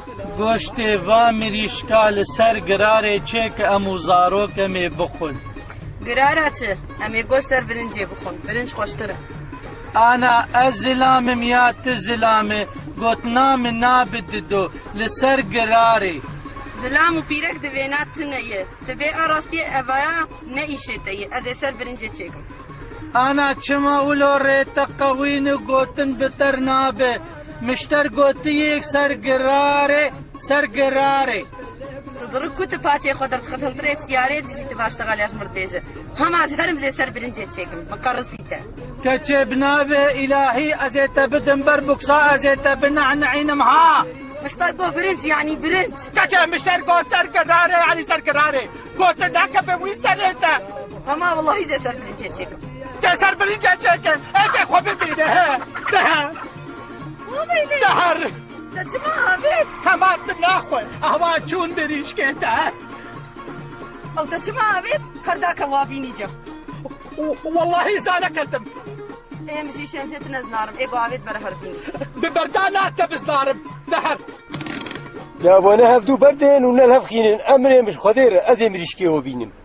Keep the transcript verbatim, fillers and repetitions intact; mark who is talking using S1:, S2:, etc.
S1: گۆشتێ وا مریشکا لەسەر گرارێ چێ کە ئەموو زارۆکەمێ بخۆن.
S2: گرارە چ؟ ئەمێ گۆشت سەر برنجێ بخۆن، برنج خۆشترە.
S1: ئانا ئەس زلامم یا ت زلامێ گوتنامە نابددۆ لەسەر گرارێ.
S2: زلام و پیرەک دەوێنات تنەیە، دەبێ ئاڕاستیە ئەڤایە نەئیشێتەیە، ئەزێ سەر برنجێ چێکم.
S1: ئانا چما ولۆ ڕێتە قەوینە گوتن بتەر نابێ، مشتەر گوتیەک سەر گرارێ سەر گرارێ.
S2: دڕک کوتە پاچێ خۆ دەخەتەڵترێ سیارێ دژیتە باشتەغالیاش مردێژە. هەماز هەرم زێ سەر برنجێ چێکم، بەقەڕسیتە.
S1: کەچێ بنابێ ئیلاهی ئەزێتە بدم بەر بوکسا ئەزێتە بنەعنەعینم ها.
S2: مشتەر گۆ برنج یعنی برنج.
S1: کەچێ مشتەر گۆ سەر گرارێ یعنی سەر گرارێ. گۆتە داکە بە وی سەرێتە.
S2: هەما وەڵاهی زێ سەر برنجێ چێکم.
S1: کە سەر برنجێ چێکن، ئەکێ خۆ ببینە هە. دەهە. دەهەر.
S2: دەچما ئابێت.
S1: هەمان ناخۆی، ئەوا چوون بریشکێتە.
S2: ئەو دەچما ئابێت، هەرداکە وا بینیجە.
S1: واللهی زانەکەتم.
S2: ئێمژی شێنجێت نەزنارم، ئێ بۆ ئاوێت بەرە هەربینی.
S1: ببەردا ناتە بزنارم، دەهەر.
S3: لابوانە هەفتوو بەردێن و نەلهەفخینن ئەمرێ مش خۆدێرە ئەزێ مریشکێوە بینم.